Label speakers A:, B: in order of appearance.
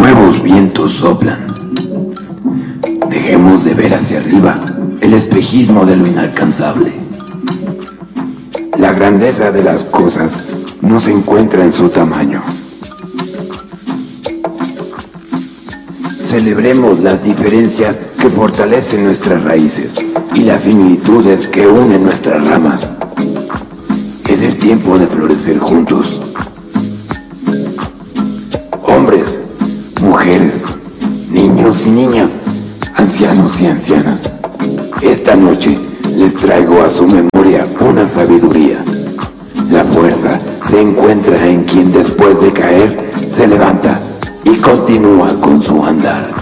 A: Nuevos vientos soplan. Dejemos de ver hacia arriba el espejismo de lo inalcanzable.
B: La grandeza de las cosas no se encuentra en su tamaño. Celebremos las diferencias que fortalecen nuestras raíces y las similitudes que unen nuestras ramas. Es el tiempo de florecer juntos. Hombres, mujeres, niños y niñas, ancianos y ancianas. Esta noche les traigo a su memoria una sabiduría. La fuerza se encuentra en quien después de caer se levanta y continúa con su andar.